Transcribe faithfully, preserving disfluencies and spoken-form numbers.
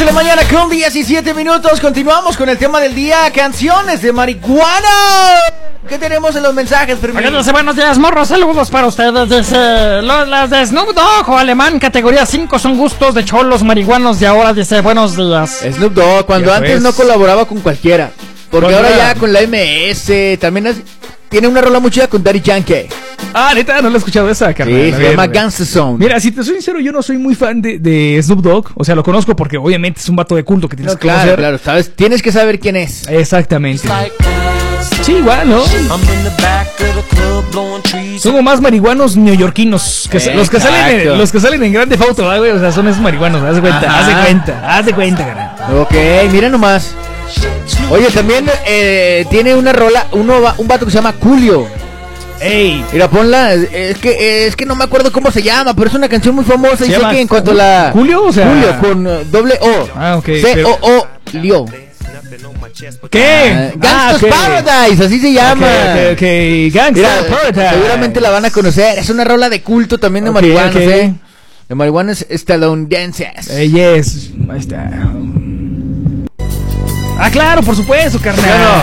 de la mañana con diecisiete minutos. Continuamos con el tema del día, canciones de marihuana. ¿Qué tenemos en los mensajes, Oigan, dice, buenos días, morros, saludos para ustedes. Dice, los, las de Snoop Dogg o Alemán, categoría cinco, son gustos de cholos marihuanos de ahora. Dice, buenos días. Snoop Dogg, cuando Ya antes pues. no colaboraba con cualquiera. Porque Cuando ahora era- ya con la M S, también es- tiene una rola muy chida con Daddy Yankee. Ah, neta, no la he escuchado esa, carnal. Sí, A se ver, llama a ver. Gangsta Zone. Mira, si te soy sincero, yo no soy muy fan de, de Snoop Dogg. O sea, lo conozco porque obviamente es un vato de culto que tienes No, que claro, conocer. claro, sabes, tienes que saber quién es. Exactamente. Sí, igual, ¿no? Son más marihuanos neoyorquinos. Que se- los, que salen Exacto. en, los que salen en Grande Auto, ¿verdad, güey? O sea, son esos marihuanos. Haz de cuenta, Ajá. haz de cuenta, haz de cuenta, carnal. Ok, mira nomás. Oye, también eh, tiene una rola, uno, va- un vato que se llama Julio. Ey, Mira, ponla, es es que es que no me acuerdo cómo se llama, pero es una canción muy famosa. ¿Se Y sé llama que en cuanto a la... Julio? O sea- Julio, con eh, doble O. Ah, ok, C O O, Lio. ¿qué? Ah, Gangsta's ok. Paradise, así se llama. Ok, ok, ok. Gangsta Mira, Paradise. seguramente la van a conocer. Es una rola de culto también de Ok, marihuanos, ok. ¿eh? De marihuanos estadounidenses. Eh, yes, ahí está. Ah, claro, por supuesto, carnal. Claro.